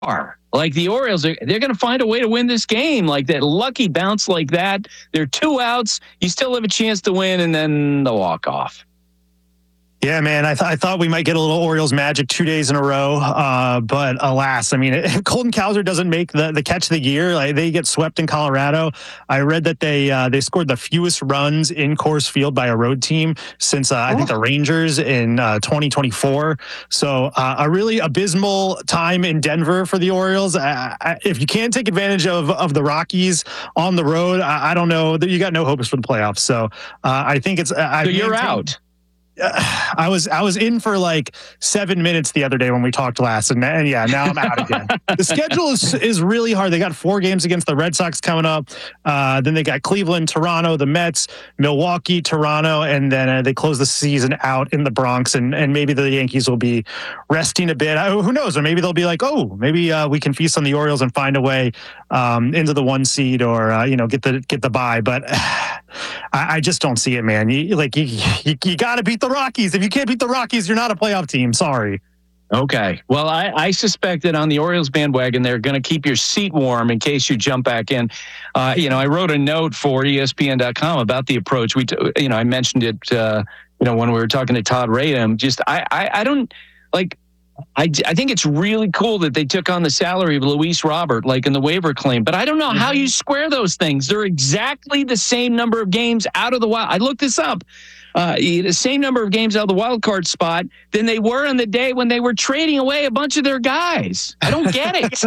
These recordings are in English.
are. Like the Orioles, they're going to find a way to win this game. Like that lucky bounce like that. They're 2 outs. You still have a chance to win, and then the walk-off. Yeah, man, I thought we might get a little Orioles magic 2 days in a row, but alas, I mean, if Colton Cowser doesn't make the catch of the year, like they get swept in Colorado. I read that they scored the fewest runs in Coors Field by a road team since I think the Rangers in 2024. So a really abysmal time in Denver for the Orioles. If you can't take advantage of the Rockies on the road, I don't know that you got no hopes for the playoffs. So I think it's so you're out. I was in for like 7 minutes the other day when we talked last, and yeah, now I'm out again. The schedule is really hard. They got 4 games against the Red Sox coming up. Then they got Cleveland, Toronto, the Mets, Milwaukee, Toronto, and then they close the season out in the Bronx. And maybe the Yankees will be resting a bit. Who knows? Or maybe they'll be like, oh, maybe we can feast on the Orioles and find a way into the 1 seed or get the bye. But I just don't see it, man. You got to beat the Rockies. If you can't beat the Rockies, you're not a playoff team. Sorry. Okay. Well, I suspect that on the Orioles bandwagon, they're going to keep your seat warm in case you jump back in. I wrote a note for ESPN.com about the approach. I mentioned it, when we were talking to Todd Radom. I don't like. I think it's really cool that they took on the salary of Luis Robert, like in the waiver claim. But I don't know how you square those things. They're exactly the same number of games out of the wild. I looked this up. The same number of games out of the wild card spot than they were on the day when they were trading away a bunch of their guys. I don't get it.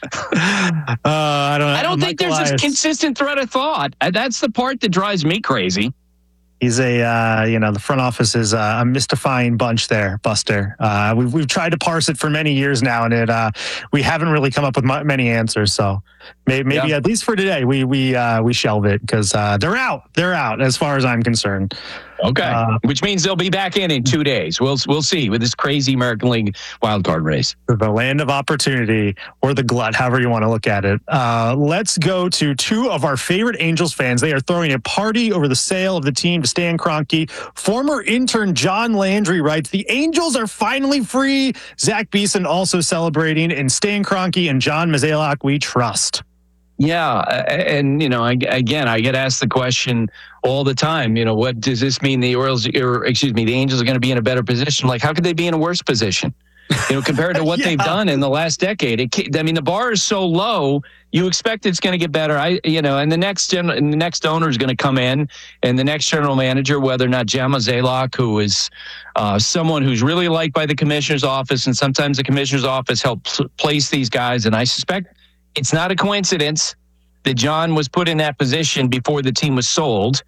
I don't think there's a consistent thread of thought. That's the part that drives me crazy. He's the front office is a mystifying bunch there, Buster. We've tried to parse it for many years now, and we haven't really come up with many answers. So maybe at least for today, we shelve it because they're out. They're out as far as I'm concerned. Okay, which means they'll be back in 2 days. We'll see with this crazy American League wildcard race. The land of opportunity, or the glut, however you want to look at it. Let's go to 2 of our favorite Angels fans. They are throwing a party over the sale of the team to Stan Kroenke. Former intern John Landry writes, "The Angels are finally free. Zach Beeson also celebrating, and Stan Kroenke and John Mozeliak we trust." Yeah, and I get asked the question all the time. What does this mean? The Angels are going to be in a better position. Like, how could they be in a worse position? Compared to what they've done in the last decade. The bar is so low. You expect it's going to get better. And the next owner is going to come in, and the next general manager, whether or not John Mozeliak, who is someone who's really liked by the commissioner's office, and sometimes the commissioner's office helps place these guys, and I suspect it's not a coincidence that John was put in that position before the team was sold.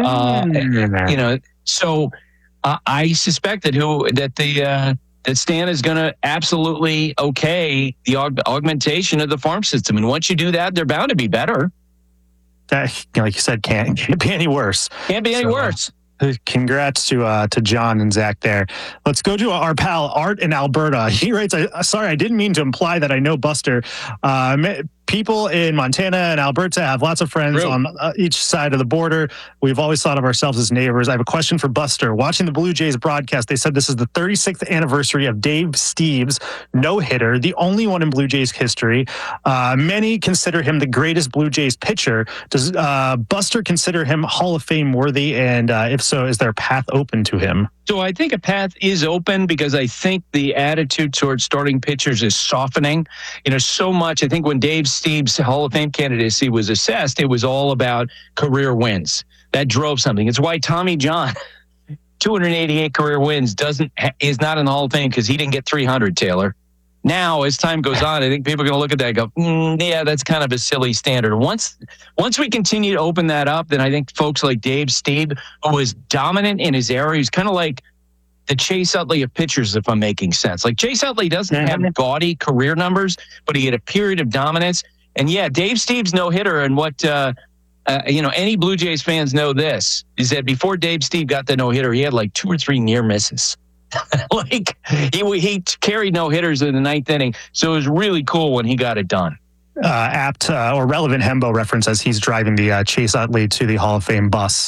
So I suspect that Stan is going to absolutely okay the augmentation of the farm system. And once you do that, they're bound to be better. Like you said, can't be any worse. Can't be any worse. Congrats to John and Zach there. Let's go to our pal Art in Alberta. He writes, sorry, I didn't mean to imply that I know Buster. People in Montana and Alberta have lots of friends on each side of the border. We've always thought of ourselves as neighbors. I have a question for Buster. Watching the Blue Jays broadcast, they said this is the 36th anniversary of Dave Steeves' no-hitter, the only one in Blue Jays history. Many consider him the greatest Blue Jays pitcher. Does Buster consider him Hall of Fame worthy? And if so, is there a path open to him? So I think a path is open because I think the attitude towards starting pitchers is softening. So much. I think when Dave Steeves' Hall of Fame candidacy was assessed, it was all about career wins. That drove something. It's why Tommy John, 288 career wins, is not in the Hall of Fame because he didn't get 300, Taylor. Now, as time goes on, I think people are going to look at that and go, yeah, that's kind of a silly standard. Once we continue to open that up, then I think folks like Dave Steeves, who was dominant in his area, he's kind of like the Chase Utley of pitchers, if I'm making sense. Like Chase Utley doesn't have gaudy career numbers, but he had a period of dominance. And yeah, Dave Steeves' no-hitter, and what any Blue Jays fans know this, is that before Dave Steeves got the no-hitter, he had like 2 or 3 near misses. Like he carried no hitters in the 9th inning, so it was really cool when he got it done. Apt or relevant Hembo reference as he's driving the Chase Utley to the Hall of Fame bus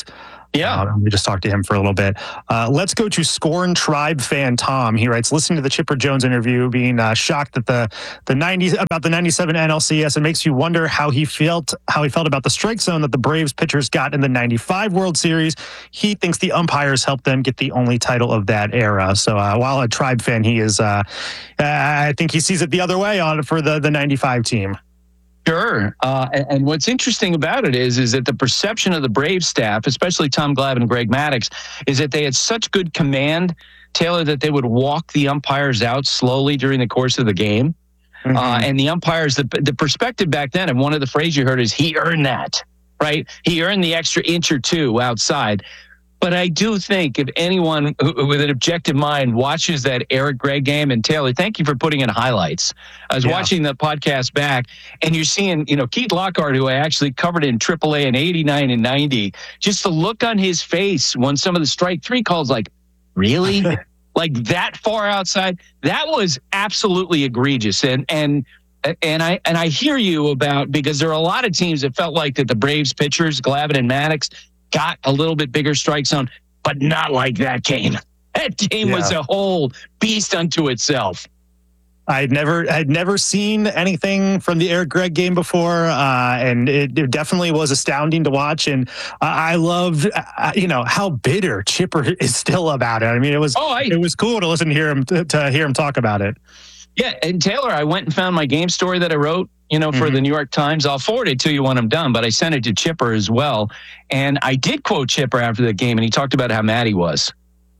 Yeah. We just talked to him for a little bit. Let's go to Scorn Tribe fan Tom. He writes, listening to the Chipper Jones interview, being shocked at the 90s about the 97 NLCS, it makes you wonder how he felt about the strike zone that the Braves pitchers got in the 95 World Series. He thinks the umpires helped them get the only title of that era. So while a Tribe fan, he is, I think he sees it the other way on for the 95 team. Sure. And what's interesting about it is that the perception of the Braves staff, especially Tom Glavine and Greg Maddux, is that they had such good command, Taylor, that they would walk the umpires out slowly during the course of the game. Mm-hmm. And the umpires, the perspective back then, and one of the phrases you heard is, he earned that, right? He earned the extra inch or two outside. But I do think if anyone with an objective mind watches that Eric Gregg game, and Taylor, thank you for putting in highlights. I was watching the podcast back, and you're seeing, Keith Lockhart, who I actually covered in AAA in 89 and 90, just the look on his face when some of the strike three calls, like, really? Like that far outside? That was absolutely egregious. And I hear you about, because there are a lot of teams that felt like that the Braves pitchers, Glavine and Maddux, got a little bit bigger strike zone, but not like that game. That game was a whole beast unto itself. I'd never seen anything from the Eric Gregg game before, and it definitely was astounding to watch. And I loved, how bitter Chipper is still about it. I mean, it was cool to listen to hear him talk about it. Yeah, and Taylor, I went and found my game story that I wrote, for the New York Times. I'll forward it to you when I'm done, but I sent it to Chipper as well. And I did quote Chipper after the game, and he talked about how mad he was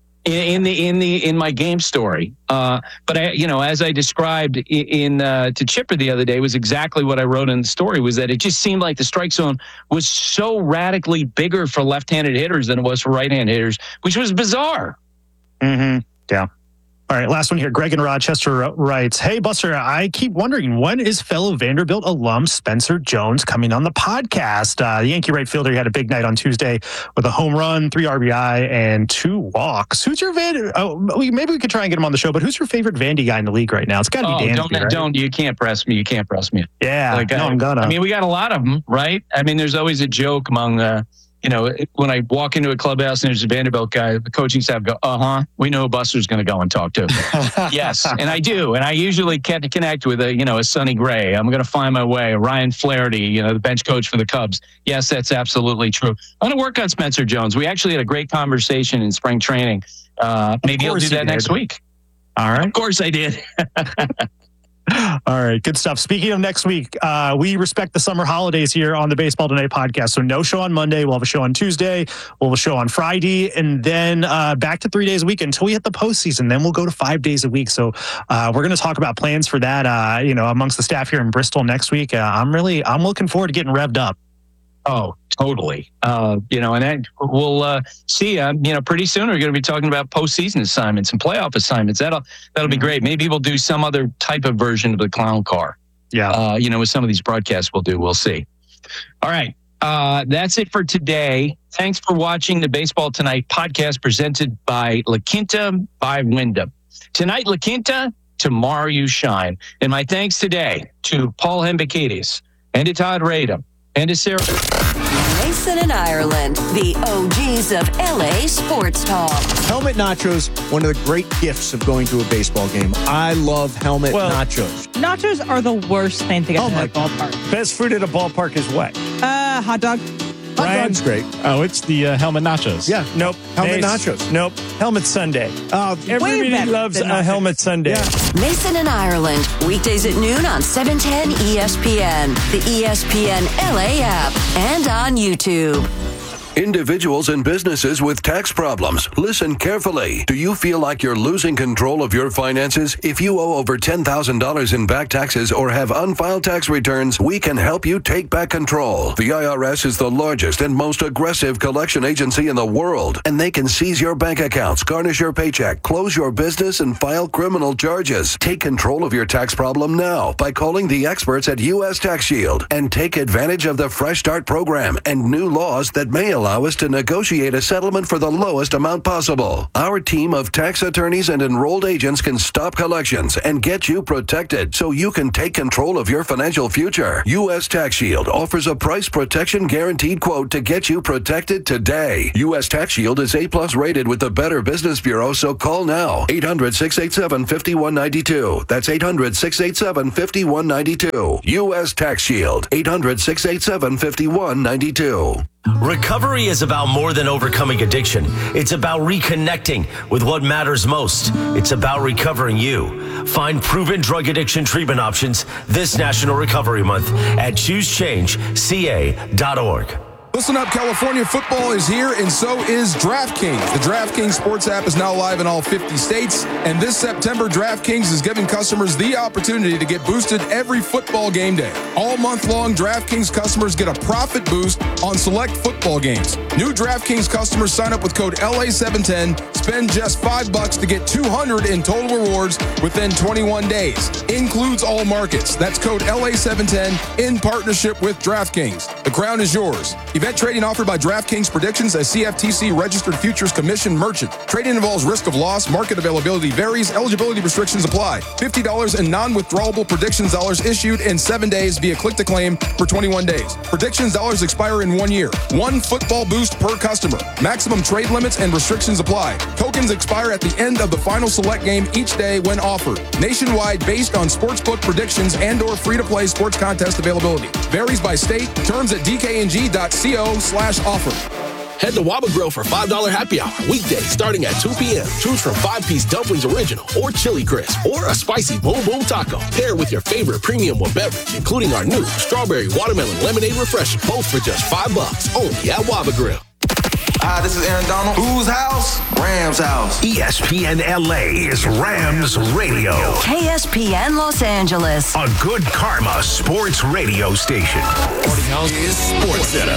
in my game story. But as I described to Chipper the other day, was exactly what I wrote in the story, was that it just seemed like the strike zone was so radically bigger for left-handed hitters than it was for right-handed hitters, which was bizarre. Mm-hmm. Yeah. All right, last one here. Greg in Rochester writes, hey, Buster, I keep wondering, when is fellow Vanderbilt alum Spencer Jones coming on the podcast? The Yankee right fielder had a big night on Tuesday with a home run, 3 RBI, and 2 walks. Who's your maybe we could try and get him on the show, but who's your favorite Vandy guy in the league right now? It's got to be Dansby, Don't. You can't press me. Yeah, I'm gonna. I mean, we got a lot of them, right? I mean, there's always a joke among when I walk into a clubhouse and there's a Vanderbilt guy, the coaching staff go, we know who Buster's going to go and talk to. Yes, and I do. And I usually can't connect with a Sonny Gray. I'm going to find my way. Ryan Flaherty, the bench coach for the Cubs. Yes, that's absolutely true. I'm going to work on Spencer Jones. We actually had a great conversation in spring training. Maybe I'll do that next week. All right. Of course I did. All right, good stuff. Speaking of next week, we respect the summer holidays here on the Baseball Tonight podcast. So no show on Monday. We'll have a show on Tuesday. We'll have a show on Friday, and then back to 3 days a week until we hit the postseason. Then we'll go to 5 days a week. So we're going to talk about plans for that, amongst the staff here in Bristol next week. I'm looking forward to getting revved up. Oh, totally. And then we'll see. Pretty soon we're going to be talking about postseason assignments and playoff assignments. That'll be great. Maybe we'll do some other type of version of the clown car. Yeah. With some of these broadcasts we'll do. We'll see. All right. That's it for today. Thanks for watching the Baseball Tonight podcast presented by La Quinta by Wyndham. Tonight, La Quinta, tomorrow you shine. And my thanks today to Paul Hembekides and to Todd Radom and to Sarah. Mason and Ireland, the OGs of LA sports talk. Helmet nachos, one of the great gifts of going to a baseball game. I love helmet nachos. Nachos are the worst thing to get at a ballpark. Best food at a ballpark is what? Hot dog. Hot dog's great. Oh, it's the helmet nachos. Yeah. Nope. Helmet nachos. Nope. Helmet sundae. Everybody loves a helmet sundae. Yeah. Mason and Ireland, weekdays at noon on 710 ESPN, the ESPN LA app, and on YouTube. Individuals and businesses with tax problems, listen carefully. Do you feel like you're losing control of your finances? If you owe over $10,000 in back taxes or have unfiled tax returns, we can help you take back control. The IRS is the largest and most aggressive collection agency in the world, and they can seize your bank accounts, garnish your paycheck, close your business, and file criminal charges. Take control of your tax problem now by calling the experts at U.S. Tax Shield and take advantage of the Fresh Start program and new laws that may allow allow us to negotiate a settlement for the lowest amount possible. Our team of tax attorneys and enrolled agents can stop collections and get you protected so you can take control of your financial future. U.S. Tax Shield offers a price protection guaranteed quote to get you protected today. U.S. Tax Shield is A+ rated with the Better Business Bureau, so call now. 800-687-5192. That's 800-687-5192. U.S. Tax Shield. 800-687-5192. Recovery is about more than overcoming addiction. It's about reconnecting with what matters most. It's about recovering you. Find proven drug addiction treatment options this National Recovery Month at ChooseChangeCA.org. Listen up, California football is here, and so is DraftKings. The DraftKings Sports app is now live in all 50 states, and this September, DraftKings is giving customers the opportunity to get boosted every football game day. All month long, DraftKings customers get a profit boost on select football games. New DraftKings customers sign up with code LA710, spend just $5 to get $200 in total rewards within 21 days. Includes all markets. That's code LA710 in partnership with DraftKings. The crown is yours. Event trading offered by DraftKings Predictions, a CFTC registered futures commission merchant. Trading involves risk of loss. Market availability varies. Eligibility restrictions apply. $50 in non-withdrawable predictions dollars issued in 7 days via click-to-claim for 21 days. Predictions dollars expire in 1 year. One football boost per customer. Maximum trade limits and restrictions apply. Tokens expire at the end of the final select game each day when offered. Nationwide based on sportsbook predictions and/or free-to-play sports contest availability. Varies by state. Terms at dkng.co/offer. Head to Waba Grill for $5 happy hour weekdays starting at 2 p.m. Choose from 5-piece dumplings original or chili crisp or a spicy boom boom taco. Pair with your favorite premium or beverage, including our new strawberry watermelon lemonade refresher, both for just $5 only at Waba Grill. Hi, this is Aaron Donald. Whose house? Rams house. ESPN LA is Rams Radio. KSPN Los Angeles. A good karma sports radio station. Marty House is Sports Center.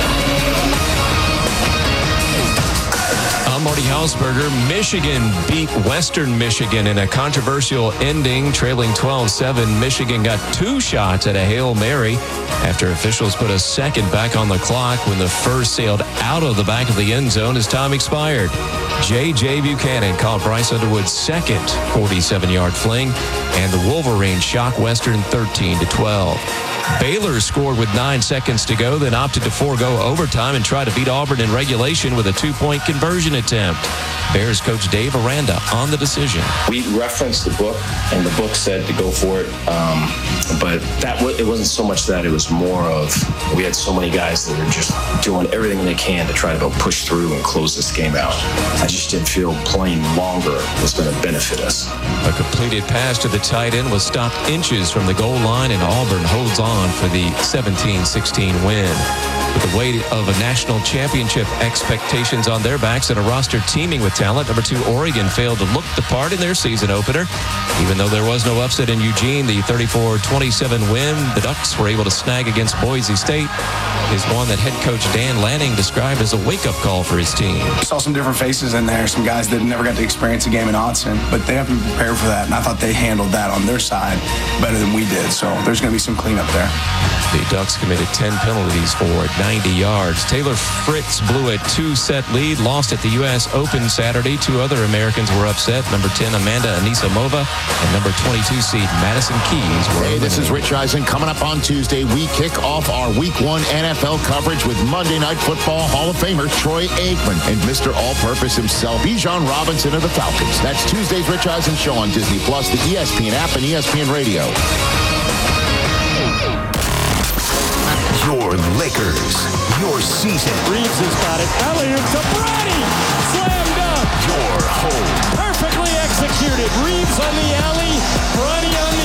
I'm Marty Hausberger. Michigan beat Western Michigan in a controversial ending, trailing 12-7. Michigan got 2 shots at a Hail Mary after officials put a second back on the clock when the first sailed out of the back of the end zone as time expired. J.J. Buchanan caught Bryce Underwood's second 47-yard fling, and the Wolverines shocked Western 13-12. Baylor scored with 9 seconds to go, then opted to forego overtime and try to beat Auburn in regulation with a 2-point conversion attempt. Bears coach Dave Aranda on the decision. We referenced the book, and the book said to go for it, but it wasn't so much that. It was more of we had so many guys that were just doing everything they can to try to go push through and close this game out. I just didn't feel playing longer was going to benefit us. A completed pass to the tight end was stopped inches from the goal line, and Auburn holds on for the 17-16 win. With the weight of a national championship expectations on their backs and a roster teeming with talent, number 2 Oregon failed to look the part in their season opener. Even though there was no upset in Eugene, the 34-27 win the Ducks were able to snag against Boise State is one that head coach Dan Lanning described as a wake-up call for his team. I saw some different faces in there, some guys that never got to experience a game in Autzen, but they haven't been prepared for that, and I thought they handled that on their side better than we did, so there's going to be some cleanup there. The Ducks committed 10 penalties for 90 yards. Taylor Fritz blew a 2-set lead, lost at the U.S. Open Saturday. 2 other Americans were upset. Number 10, Amanda Anisimova, and number 22 seed Madison Keys were Hey, this is Rich Eisen. Coming up on Tuesday, we kick off our Week 1 NFL coverage with Monday Night Football Hall of Famer Troy Aikman and Mr. All-Purpose himself, Bijan Robinson of the Falcons. That's Tuesday's Rich Eisen Show on Disney+, the ESPN app, and ESPN Radio. Your Lakers, your season. Reeves has got it. Elliott to Brady. Slam dunk. Your home. Perfectly executed. Reeves on the alley. Brady on the